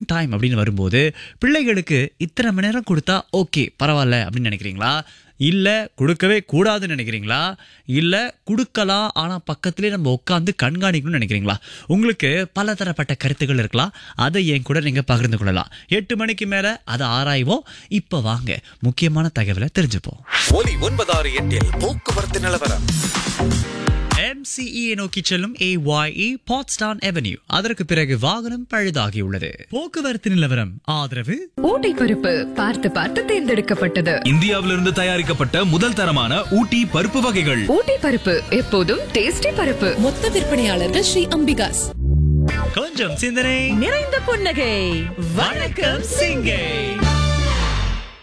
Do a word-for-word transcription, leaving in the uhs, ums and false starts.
Time அப்படின்னு வரும்போது பிள்ளைகளுக்கு இத்தனை மணி நேரம் கொடுத்தா ஓகே பரவாயில்ல அப்படின்னு நினைக்கிறீங்களா, இல்ல கொடுக்கவே கூடாதுன்னு நினைக்கிறீங்களா, இல்ல கொடுக்கலாம் ஆனா பக்கத்திலே நம்ம உட்காந்து கண்காணிக்கணும்னு நினைக்கிறீங்களா? உங்களுக்கு பல தரப்பட்ட கருத்துக்கள் இருக்கலாம். அதை என் கூட நீங்க பகிர்ந்து கொள்ளலாம். எட்டு மணிக்கு மேல அதை ஆராய்வோம். இப்ப வாங்க முக்கியமான தகவலை தெரிஞ்சுப்போம். ஒலி ஒன்பதாறு எட்டில் போக்குவரத்து நிலவரம். எம்சிஇ நோக்கி செல்லும் ஏஒய்இ பாட்ஸ்டான் அவென்யூ, அதற்கு பிறகு வாகனம் பழுதாகியுள்ளது. போக்குவரத்து நிலவரம் ஆதரவு ஊட்டி பருப்பு பார்த்து பார்த்து தேர்ந்தெடுக்கப்பட்டது. இந்தியாவிலிருந்து தயாரிக்கப்பட்ட முதல் தரமான ஊட்டி பருப்பு வகைகள். ஊட்டி பருப்பு எப்போதும் டேஸ்டி பருப்பு. மொத்த விற்பனையாளர்கள் ஸ்ரீ அம்பிகாஸ். கொஞ்சம் சிந்தனை நிறைந்த புன்னகை. வணக்கம் சிங்கை.